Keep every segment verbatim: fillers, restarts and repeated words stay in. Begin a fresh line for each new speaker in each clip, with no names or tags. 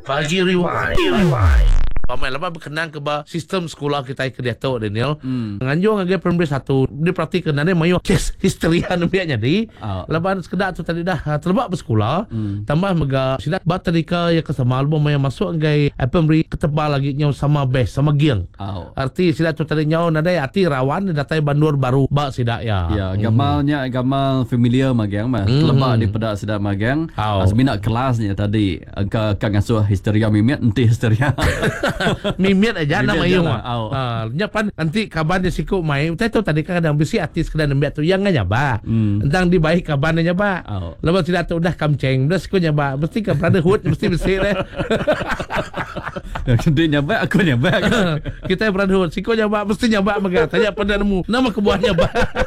Pagi Rewind. Rewind. Ramai lama berkenan ke ba sistem sekolah kita ke dia tu Daniel. Hmm. Nganjung agak primary satu dia praktik kenane mayu kes history anu biaknya di. Oh. Laban sekedar tu tadi dah terlebak bersekolah. Hmm. Tambah mega sidat ba tadika ya kesama album yang masuk agak primary ketebal lagi nyau sama best sama giang. Oh. Arti sidat tu tadi nyau nadai arti rawan datai bandur baru ba sidak ya.
Ya, gamalnya hmm. gamal familiar magiang mah. Hmm. Terlebak di pada sidak magiang. Oh. Asmina kelasnya tadi ka ka ngasuh histeria mimiat enti histeria.
Mimiat aja nama yung ah nya pan nanti kaban dia siku mai teh tu tadi kan ada bisi artis kedan nembak tu yang nyaba hmm. entang di baik kaban nyaba oh. Lepas tidak tu udah kamceng udah siku nyaba mesti ke brotherhood mesti mesti deh
dia nyaba aku nyaba
kita brotherhood siku nyaba mesti nyaba mega tanya pada nemu nama kebuah nyaba.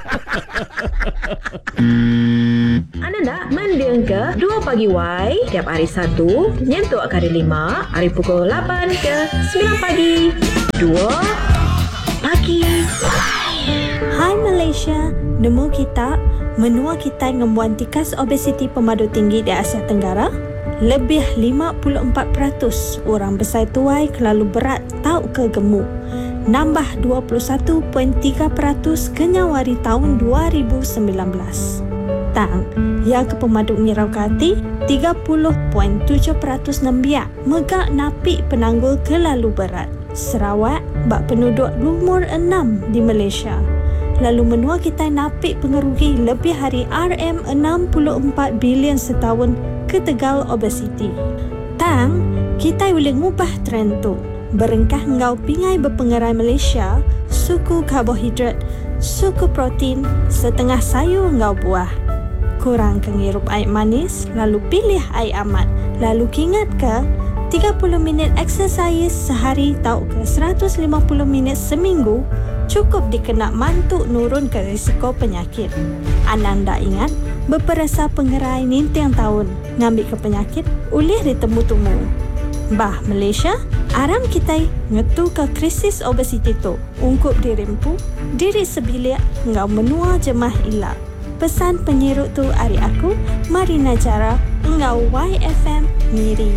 Anda nak mendengar ke dua Pagi Y tiap hari Sabtu nyentuh kali lima hari pukul lapan ke sembilan pagi. Dua Pagi.
Hai Malaysia, nemu kita menua kita ngembuan tikas obesiti pemadu tinggi di Asia Tenggara. Lebih lima puluh empat peratus orang besar tuai kelalu berat tau ke gemuk. Nambah dua puluh satu perpuluhan tiga peratus kenyawari tahun dua ribu sembilan belas. Tang, yang ke pemaduk ngirau kati tiga puluh perpuluhan tujuh peratus nembiak megak napi penanggul kelalu berat. Sarawak bak penduduk lumur enam di Malaysia. Lalu menua kita napi pengerugi lebih hari R M enam puluh empat bilion setahun ke tegal obesiti. Tang, kita boleh ngubah trend tu. Berengkah ngau pingai berpengerai Malaysia, suku karbohidrat, suku protein, setengah sayur ngau buah. Kurang kengirup air manis, lalu pilih air amat. Lalu ingat ke, tiga puluh minit exercise sehari tau ke seratus lima puluh minit seminggu cukup dikenak mantuk nurun ke risiko penyakit. Ananda ingat, berperasa pengerai nintang tahun ngambil ke penyakit, ulih ditemu-temu. Bah Malaysia, aram kita ngetu ke krisis obesiti tu. Ungkup dirimpu, diri sebilik ngau menua jemah ilak. Pesan penyirut tu hari aku, Marina Jara, engau Y F M Miri.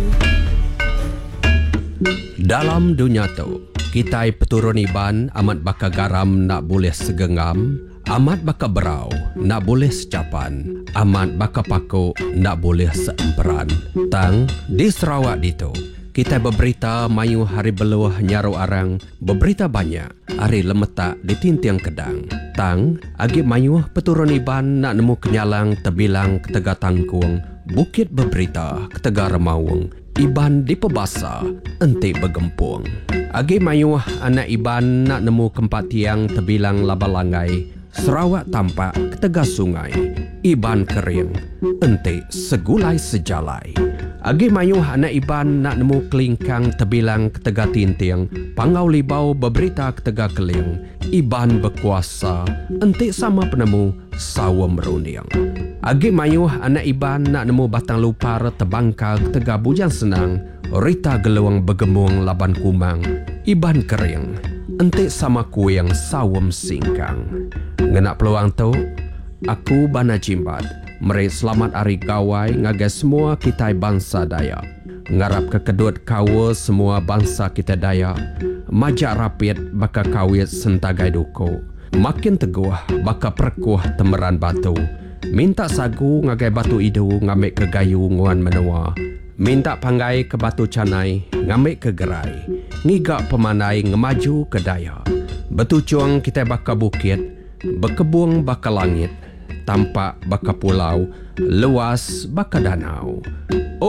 Dalam dunia tu, kita peturun iban amat baka garam nak boleh segengam, amat baka berau nak boleh secapan, amat baka paku nak boleh seemperan. Tang di Sarawak ditu, kita berberita mayu hari beluah nyaru arang, berberita banyak hari lemetak di tintiang kedang. Tang agi mayu peturun iban nak nemu kenyalang tebilang ketega tangkuang, bukit berberita ketega remawang. Iban di pebasa enti bergempung. Agi mayuh anak iban nak nemu kempat tiang tebilang labalangai. Sarawak tampak ketega sungai. Iban kering enti segulai sejalai. Agi mayuh anak iban nak nemu kelingkang tebilang ketega tintiang. Pangau libau berberita ketega keling. Iban berkuasa enti sama penemu sawa meruniang. Agi mayuh anak iban nak nemu batang lupar tebangka ketega bujang senang. Rita geluang bergembung laban kumang. Iban kering enti sama kuing sawam singkang. Ngenak peluang tu, aku bana jimbat. Meri selamat hari gawai ngagai semua kita bangsa Dayak. Ngarap kekedut kawa semua bangsa kita Dayak. Majak rapid baka kawit sentagai duko. Makin teguh baka perkuh temeran batu. Minta sagu ngagai batu idu ngambil ke gayu nguan menua. Minta panggai ke batu canai ngambil ke gerai. Ngigak pemanai ngemaju ke Dayak. Betucuang kita baka bukit. Berkebung baka langit. Tampak baka pulau. Luas baka danau.